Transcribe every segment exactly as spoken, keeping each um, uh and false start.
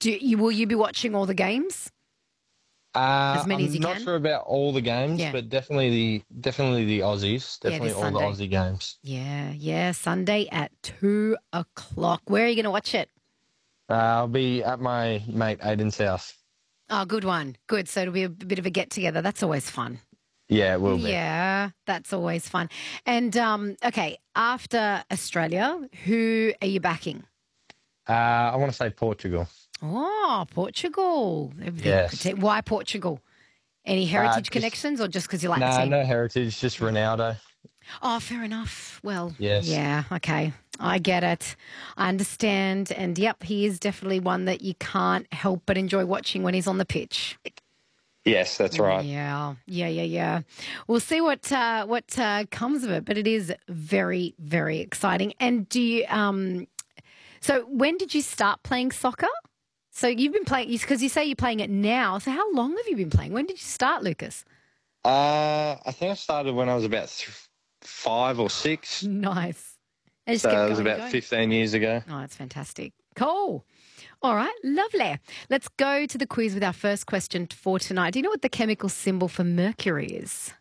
Do you will you be watching all the games? Uh, As many I'm as you not can? sure about all the games, Yeah. but definitely the definitely the Aussies, Yeah, definitely this all the Sunday. Aussie games. Yeah, yeah. Sunday at two o'clock. Where are you going to watch it? Uh, I'll be at my mate Aiden's house. Oh, good one. Good. So it'll be a bit of a get together. That's always fun. Yeah, it will be. Yeah, that's always fun. And um, okay, after Australia, who are you backing? Uh, I want to say Portugal. Oh, Portugal. Everything. Yes. protect- Why Portugal? Any Uh, heritage just connections or just because you like the nah, team? no heritage, just Ronaldo. Oh, fair enough. Well, Yes. yeah, okay. I get it. I understand. And yep, he is definitely one that you can't help but enjoy watching when he's on the pitch. Yes, that's right. Yeah, yeah, yeah, yeah. We'll see what uh, what uh, comes of it, but it is very, very exciting. And do you? Um, so, when did you start playing soccer? So you've been playing because you say you're playing it now. So how long have you been playing? When did you start, Lucas? Uh, I think I started when I was about th- five or six. Nice. I just So kept it was going and about going. fifteen years ago. Oh, that's fantastic. Cool. All right, lovely. Let's go to the quiz with our first question for tonight. Do you know what the chemical symbol for mercury is?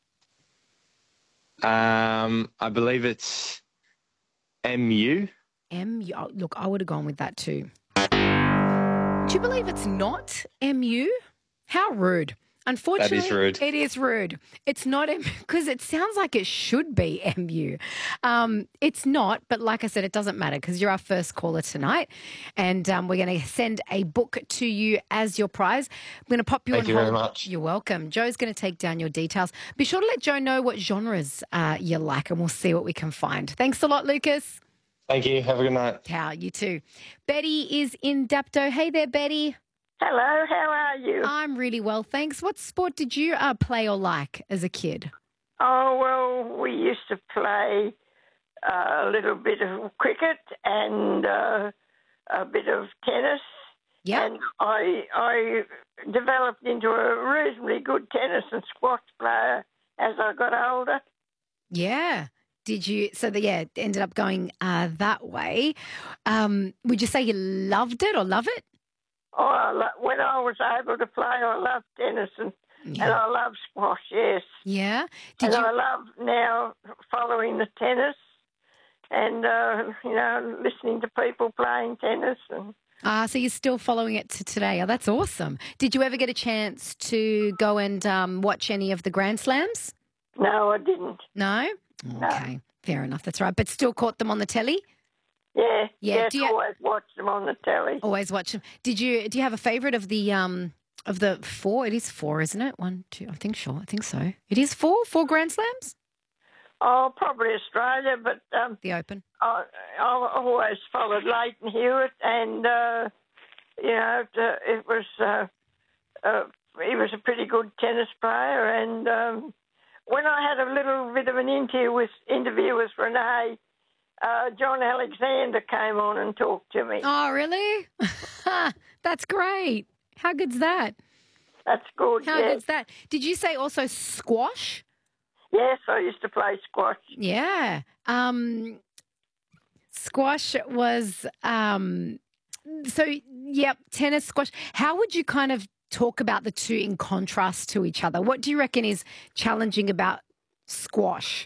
Um, I believe it's M U. M U. Oh, look, I would have gone with that too. Do you believe it's not M U? How rude. Unfortunately, That is rude. it is rude. It's not M because it sounds like it should be M U. Um, it's not, but like I said, it doesn't matter because you're our first caller tonight, and um, we're going to send a book to you as your prize. I'm going to pop you Thank on you hold. very much. You're welcome. Joe's going to take down your details. Be sure to let Joe know what genres uh, you like, and we'll see what we can find. Thanks a lot, Lucas. Thank you. Have a good night. Cow, you too. Betty is in Dapto. Hey there, Betty. Hello, how are you? I'm really well, thanks. What sport did you uh, play or like as a kid? Oh, well, we used to play uh, a little bit of cricket and uh, a bit of tennis. Yeah. And I, I developed into a reasonably good tennis and squash player as I got older. Yeah. Did you, so the, yeah, ended up going uh, that way. Um, would you say you loved it or love it? Oh, I lo- when I was able to play, I loved tennis and, Yeah. and I love squash, yes. Yeah. Did and you? I love now following the tennis and, uh, you know, listening to people playing tennis. And Ah, so you're still following it to today. Oh, that's awesome. Did you ever get a chance to go and um, watch any of the Grand Slams? No, I didn't. No? Okay. Fair enough. That's right. But still caught them on the telly? Yeah, Yeah, yes, do you- always watch them on the telly. Always watch them. Did you, do you have a favourite of the, um, of the four? It is four, isn't it? One, two, I think sure. I think so. It is four? Four Grand Slams? Oh, probably Australia, but um, The Open. I, I always followed Leighton Hewitt, and uh, you know, it was uh, uh, he was a pretty good tennis player. And um, when I had a little bit of an interview with interview with Renee, uh, John Alexander came on and talked to me. Oh, really? That's great. How good's that? That's good. How yes. good's that? Did you say also squash? Yes, I used to play squash. Yeah. Um, squash was, um, so, yep, tennis, squash. How would you kind of talk about the two in contrast to each other? What do you reckon is challenging about squash?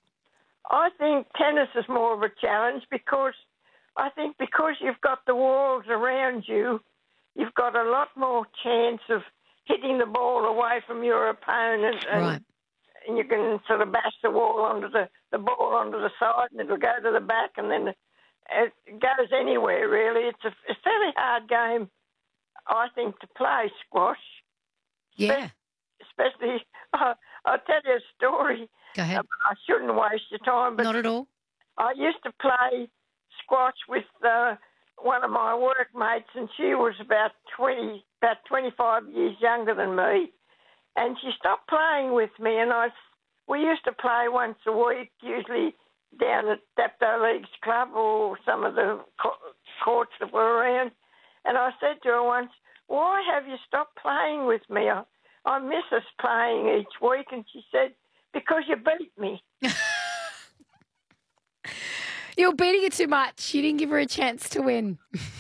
I think tennis is more of a challenge because I think because you've got the walls around you, you've got a lot more chance of hitting the ball away from your opponent, and, Right. and you can sort of bash the wall onto the, the ball onto the side, and it'll go to the back, and then it goes anywhere really. It's a, a fairly hard game, I think, to play squash. Yeah. Especially, uh, I'll tell you a story. Go ahead. I shouldn't waste your time, but Not at all. I used to play squash with uh, one of my workmates, and she was about twenty, about twenty-five years younger than me. And she stopped playing with me, and I, we used to play once a week, usually down at Dapto Leagues Club or some of the co- courts that were around. And I said to her once, "Why have you stopped playing with me? I, I miss us playing each week." And she said, "Because you beat me." You're beating it too much. You didn't give her a chance to win.